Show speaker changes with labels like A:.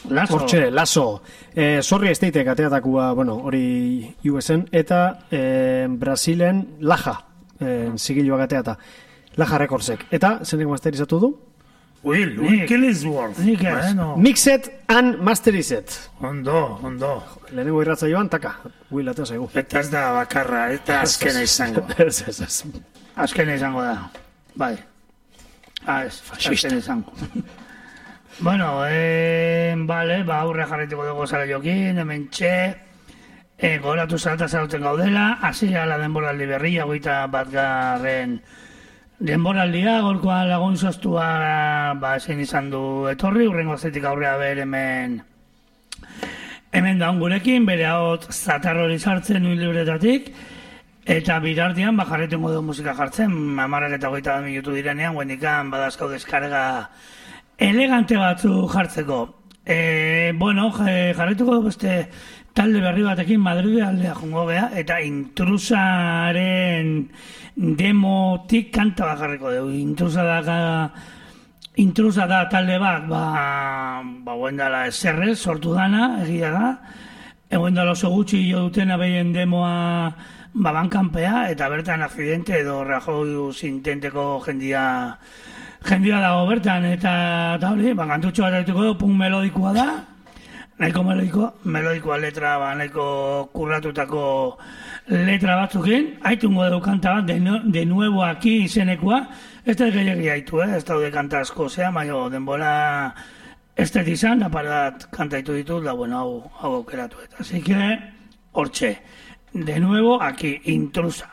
A: Hortxe, Lazo. Sorri Estateek ateatakua, hori USen, eta Brasilen Laja, zigiluak ateata. Laja Recordsek. Eta, zenek masterizatu du?
B: Will Killingsworth.
A: Mixed and Masterized.
B: Ondo.
A: Lehenengo irratza joan, taka. Will, atea zaigu.
B: Eta ez da bakarra, eta azkena izango.
A: Ez.
B: Azkena izango da. Bai. Azkena izango. Bueno, aurre jarraituko dugu zara jokin, hemen txe, goratu zarata zarauten gaudela, hasi ala denboraldi berria, 21. Denboraldia, golkoa lagun zoztua, ezin izan du etorri, urrengo zetik aurrea ber hemen daun gurekin, bere haot zatar hori sartzen nuen libretatik, eta bitartian jarraituko dugu musika jartzen, 10 minutu direnean, guendikan badazkau deskarga elegante batzu jartzeko. Jarraituko beste talde berri batekin Madrid aldea jongo gea, eta Intrusaren demotik kanta bat jarriko dugu. Intrusa da talde bat, guen dala eserrez, sortu dana, egia da. Eguen dala oso gutxi jo dutena behien demoa bankanpea, eta bertan akcidente edo Rajoy sintenteko jendia dago bertan, eta hori, kantutxo bat dituko, punk melodikoa da, nahiko melodikoa letra, nahiko kurratutako letra batzukin, haitungo dugu kanta bat, de nuevo aquí izenekoa, ez da gehiagi haitu, ez daude kanta asko, baina denbora ez da izan, da parat kanta haitu ditut, da hau aukeratu eta. Así que, hortxe, de nuevo aquí, Intrusa.